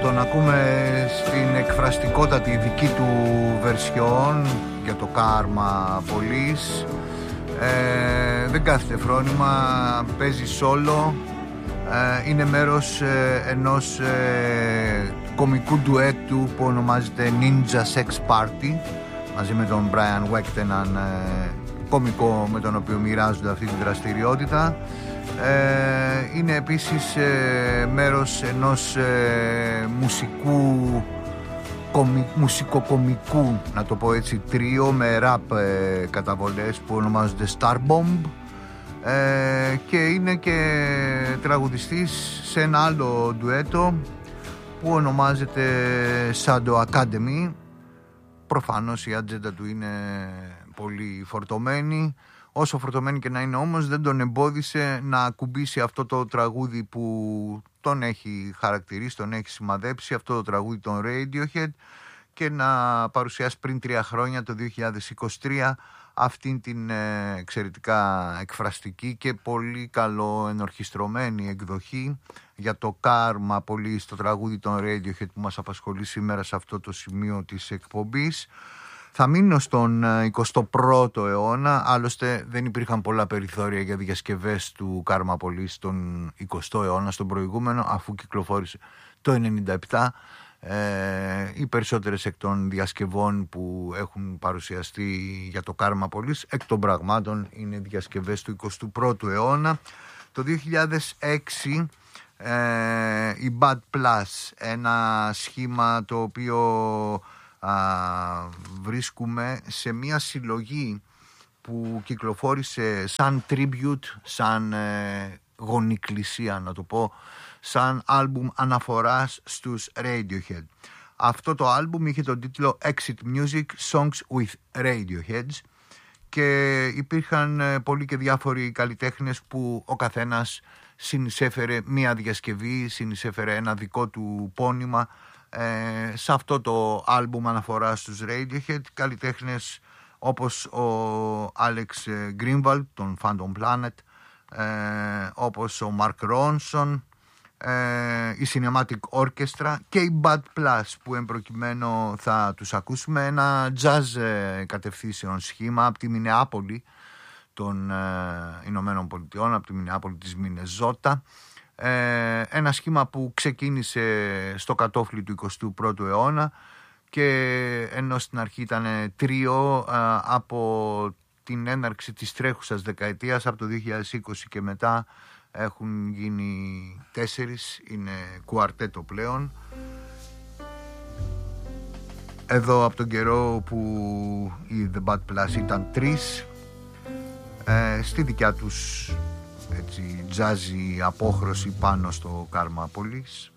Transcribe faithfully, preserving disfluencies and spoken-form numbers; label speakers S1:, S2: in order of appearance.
S1: τον ακούμε στην εκφραστικότατη δική του βερσιόν για το Karma Police. ε, Δεν κάθεται φρόνημα, παίζει solo. ε, Είναι μέρος ε, ενός ε, κομικού ντουέτου που ονομάζεται Ninja Sex Party, μαζί με τον Brian Wecht, έναν ε, κομικό με τον οποίο μοιράζονται αυτή τη δραστηριότητα. Ε, είναι επίσης ε, μέρος ενός ε, μουσικού κομι, μουσικοκομικού, να το πω έτσι, τρίο με ραπ ε, καταβολές που ονομάζονται Starbomb, ε, και είναι και τραγουδιστής σε ένα άλλο ντουέτο που ονομάζεται Shadow Academy. Προφανώς η ατζέντα του είναι πολύ φορτωμένη. Όσο φορτωμένη και να είναι όμως, δεν τον εμπόδισε να ακουμπήσει αυτό το τραγούδι που τον έχει χαρακτηρίσει, τον έχει σημαδέψει, αυτό το τραγούδι των Radiohead, και να παρουσιάσει πριν τρία χρόνια, το δύο χιλιάδες είκοσι τρία, αυτήν την ε, εξαιρετικά εκφραστική και πολύ καλό ενορχιστρωμένη εκδοχή για το Karma Police, το τραγούδι των Radiohead που μας απασχολεί σήμερα σε αυτό το σημείο της εκπομπής. Θα μείνω στον εικοστό πρώτο αιώνα, άλλωστε δεν υπήρχαν πολλά περιθώρια για διασκευές του Karma Police στον εικοστό αιώνα, στον προηγούμενο, αφού κυκλοφόρησε το ενενήντα επτά. Ε, οι περισσότερες εκ των διασκευών που έχουν παρουσιαστεί για το Karma Police εκ των πραγμάτων είναι διασκευές του εικοστού πρώτου αιώνα. Το δύο χιλιάδες έξι ε, η Bad Plus, ένα σχήμα το οποίο α, βρίσκουμε σε μια συλλογή που κυκλοφόρησε σαν tribute, σαν ε, γονικλησία να το πω, σαν άλμπουμ αναφοράς στους Radiohead. Αυτό το άλμπουμ είχε τον τίτλο Exit Music Songs with Radioheads και υπήρχαν πολλοί και διάφοροι καλλιτέχνες που ο καθένας συνεισέφερε μία διασκευή, συνεισέφερε ένα δικό του πόνημα ε, σε αυτό το άλμπουμ αναφοράς στους Radiohead. Καλλιτέχνες όπως ο Alex Greenwald, τον Phantom Planet, ε, όπως ο Mark Ronson, Ε, η Cinematic Orchestra και η Bad Plus, που εμπροκειμένου θα τους ακούσουμε, ένα jazz ε, κατευθύνσεων σχήμα από τη Μινεάπολη των ε, Ηνωμένων Πολιτειών, από τη Μινεάπολη της Μινεζότα, ε, ένα σχήμα που ξεκίνησε στο κατόφλι του εικοστού πρώτου αιώνα και ενώ στην αρχή ήταν τρίο, ε, από την έναρξη της τρέχουσας δεκαετίας, από το δύο χιλιάδες είκοσι και μετά, έχουν γίνει τέσσερις, είναι κουαρτέτο πλέον. Εδώ από τον καιρό που η The Bad Plus ήταν τρεις, ε, στη δικιά τους έτσι τζάζι απόχρωση πάνω στο Karma Police.